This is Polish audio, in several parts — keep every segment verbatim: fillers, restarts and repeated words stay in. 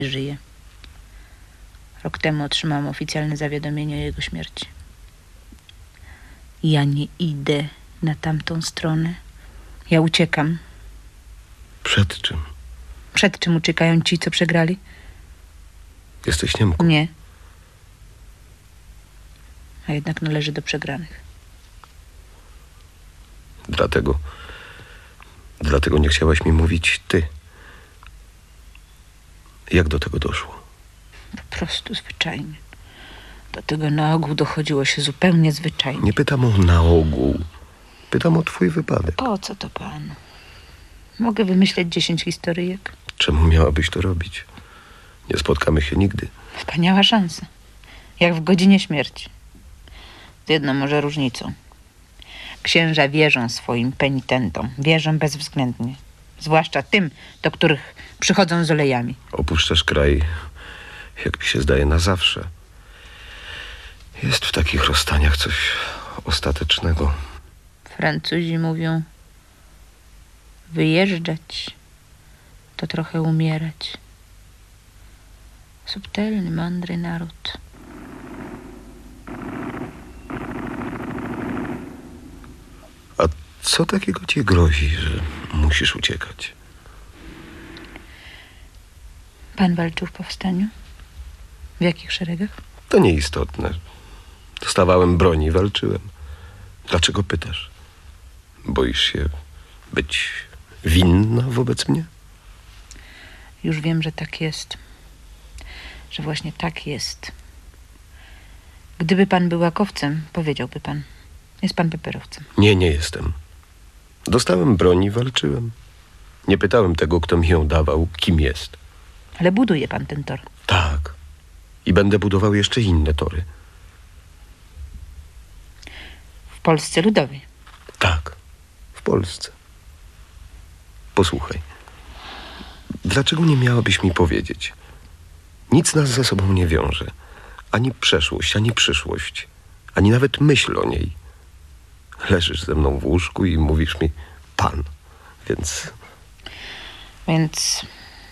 żyje. Rok temu otrzymałam oficjalne zawiadomienie o jego śmierci. Ja nie idę na tamtą stronę. Ja uciekam. Przed czym? Przed czym uciekają ci, co przegrali? Jesteś Niemką. Nie. A jednak należy do przegranych. Dlatego... Dlatego nie chciałaś mi mówić ty. Jak do tego doszło? Po prostu zwyczajnie. Do tego na ogół dochodziło się zupełnie zwyczajnie. Nie pytam o na ogół. Pytam o twój wypadek. Po co to panu? Mogę wymyśleć dziesięć historyjek. Czemu miałabyś to robić? Nie spotkamy się nigdy. Wspaniała szansa. Jak w godzinie śmierci. Z jedną może różnicą. Księża wierzą swoim penitentom. Wierzą bezwzględnie. Zwłaszcza tym, do których przychodzą z olejami. Opuszczasz kraj, jak mi się zdaje, na zawsze. Jest w takich rozstaniach coś ostatecznego. Francuzi mówią: wyjeżdżać to trochę umierać. Subtelny, mądry naród. A co takiego ci grozi, że musisz uciekać? Pan walczył w powstaniu? W jakich szeregach? To nieistotne. Dostawałem broni i walczyłem. Dlaczego pytasz? Boisz się być winna wobec mnie? Już wiem, że tak jest. Że właśnie tak jest. Gdyby pan był łakowcem, powiedziałby pan. Jest pan peperowcem. Nie, nie jestem. Dostałem broń i walczyłem. Nie pytałem tego, kto mi ją dawał, kim jest. Ale buduje pan ten tor. Tak. I będę budował jeszcze inne tory. W Polsce Ludowej. Tak. W Polsce. Posłuchaj. Dlaczego nie miałabyś mi powiedzieć? Nic nas ze sobą nie wiąże. Ani przeszłość, ani przyszłość. Ani nawet myśl o niej. Leżysz ze mną w łóżku i mówisz mi pan. Więc... Więc...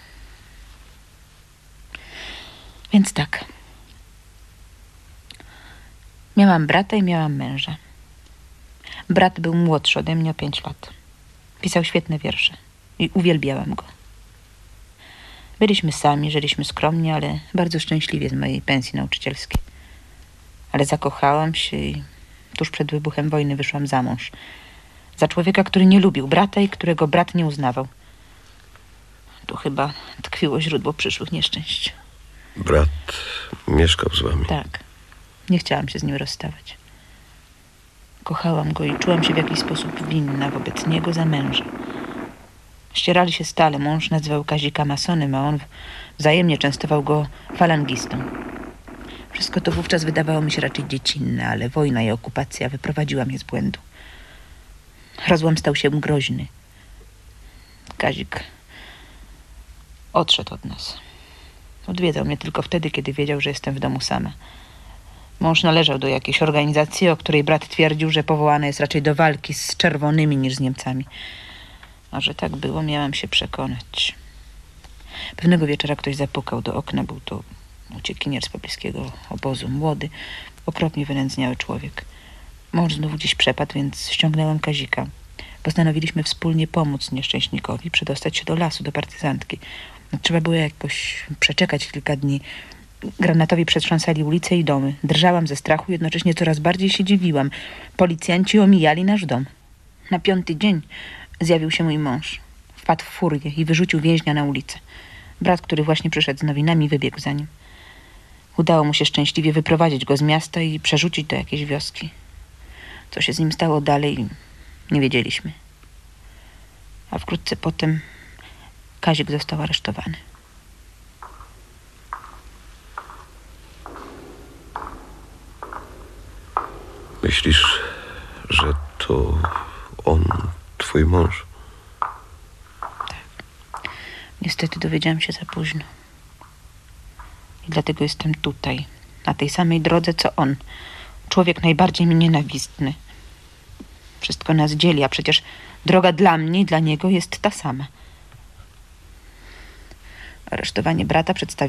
Więc tak. Miałam brata i miałam męża. Brat był młodszy ode mnie o pięć lat. Pisał świetne wiersze i uwielbiałam go. Byliśmy sami, żyliśmy skromnie, ale bardzo szczęśliwie z mojej pensji nauczycielskiej. Ale zakochałam się i tuż przed wybuchem wojny wyszłam za mąż. Za człowieka, który nie lubił brata i którego brat nie uznawał. Tu chyba tkwiło źródło przyszłych nieszczęść. Brat mieszkał z wami. Tak. Nie chciałam się z nim rozstawać. Kochałam go i czułam się w jakiś sposób winna wobec niego za męża. Ścierali się stale. Mąż nazywał Kazika masonem, a on wzajemnie częstował go falangistą. Wszystko to wówczas wydawało mi się raczej dziecinne, ale wojna i okupacja wyprowadziła mnie z błędu. Rozłam stał się groźny. Kazik odszedł od nas. Odwiedzał mnie tylko wtedy, kiedy wiedział, że jestem w domu sama. Mąż należał do jakiejś organizacji, o której brat twierdził, że powołana jest raczej do walki z czerwonymi niż z Niemcami. A że tak było, miałam się przekonać. Pewnego wieczora ktoś zapukał do okna. Był to uciekinier z pobliskiego obozu. Młody, okropnie wynędzniały człowiek. Mąż znów gdzieś przepadł, więc ściągnęłam Kazika. Postanowiliśmy wspólnie pomóc nieszczęśnikowi przedostać się do lasu, do partyzantki. Trzeba było jakoś przeczekać kilka dni. Granatowi przetrząsali ulice i domy. Drżałam ze strachu, jednocześnie coraz bardziej się dziwiłam. Policjanci omijali nasz dom. Na piąty dzień zjawił się mój mąż. Wpadł w furię i wyrzucił więźnia na ulicę. Brat, który właśnie przyszedł z nowinami, wybiegł za nim. Udało mu się szczęśliwie wyprowadzić go z miasta i przerzucić do jakiejś wioski. Co się z nim stało dalej, nie wiedzieliśmy. A wkrótce potem Kazik został aresztowany. Myślisz, że to on, twój mąż? Niestety dowiedziałam się za późno. I dlatego jestem tutaj, na tej samej drodze co on. Człowiek najbardziej mi nienawistny. Wszystko nas dzieli, a przecież droga dla mnie i dla niego jest ta sama. Aresztowanie brata przedstawiło